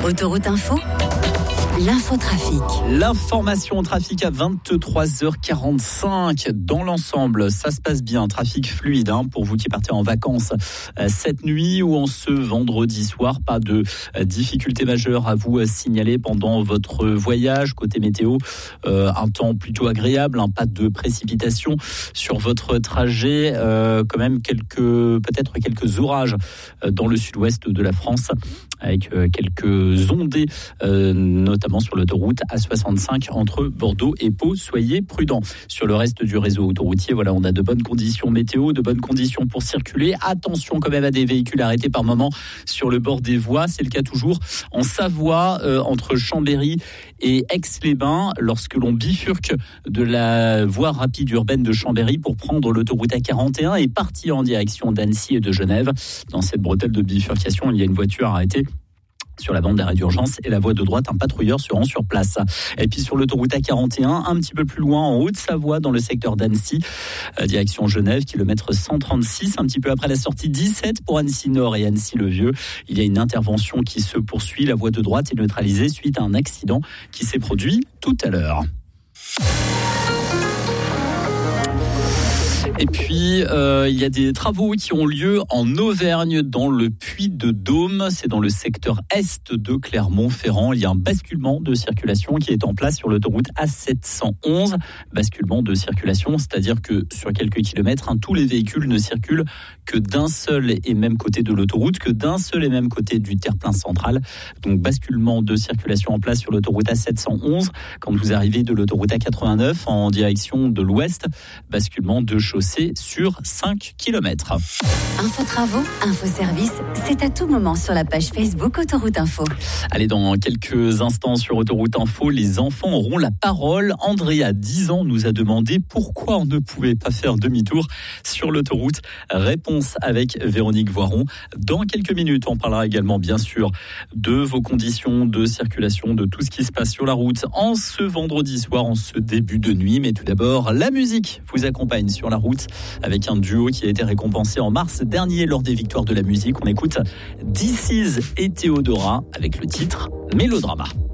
Autoroute Info, l'infotrafic. L'information au trafic à 23h45. Dans l'ensemble, ça se passe bien. Trafic fluide pour vous qui partez en vacances cette nuit ou en ce vendredi soir. Pas de difficultés majeures à vous signaler pendant votre voyage. Côté météo, un temps plutôt agréable, pas de précipitations sur votre trajet. Quand même peut-être quelques orages dans le sud-ouest de la France, avec quelques ondées, notamment sur l'autoroute A65 entre Bordeaux et Pau. Soyez prudents. Sur le reste du réseau autoroutier, voilà, on a de bonnes conditions météo, de bonnes conditions pour circuler. Attention quand même à des véhicules arrêtés par moment sur le bord des voies. C'est le cas toujours en Savoie, entre Chambéry et Aix-les-Bains, lorsque l'on bifurque de la voie rapide urbaine de Chambéry pour prendre l'autoroute A41 et partir en direction d'Annecy et de Genève. Dans cette bretelle de bifurcation, il y a une voiture arrêtée sur la bande d'arrêt d'urgence et la voie de droite, un patrouilleur se rend sur place. Et puis sur l'autoroute A41, un petit peu plus loin en Haute-Savoie, dans le secteur d'Annecy, direction Genève, kilomètre 136, un petit peu après la sortie 17 pour Annecy-Nord et Annecy-le-Vieux. Il y a une intervention qui se poursuit. La voie de droite est neutralisée suite à un accident qui s'est produit tout à l'heure. Et puis, il y a des travaux qui ont lieu en Auvergne, dans le Puy-de-Dôme. C'est dans le secteur est de Clermont-Ferrand. Il y a un basculement de circulation qui est en place sur l'autoroute A711. Basculement de circulation, c'est-à-dire que sur quelques kilomètres, tous les véhicules ne circulent que d'un seul et même côté de l'autoroute, que d'un seul et même côté du terre-plein central. Donc, basculement de circulation en place sur l'autoroute A711. Quand vous arrivez de l'autoroute A89 en direction de l'ouest, basculement de chaussée sur 5 km. Info travaux, info service, c'est à tout moment sur la page Facebook Autoroute Info. Allez, dans quelques instants sur Autoroute Info, les enfants auront la parole. Andrea, 10 ans, nous a demandé pourquoi on ne pouvait pas faire demi-tour sur l'autoroute. Réponse avec Véronique Voiron. Dans quelques minutes, on parlera également bien sûr de vos conditions de circulation, de tout ce qui se passe sur la route en ce vendredi soir, en ce début de nuit. Mais tout d'abord, la musique vous accompagne sur la route, avec un duo qui a été récompensé en mars dernier lors des victoires de la musique. On écoute This Is et Théodora avec le titre Mélodrama.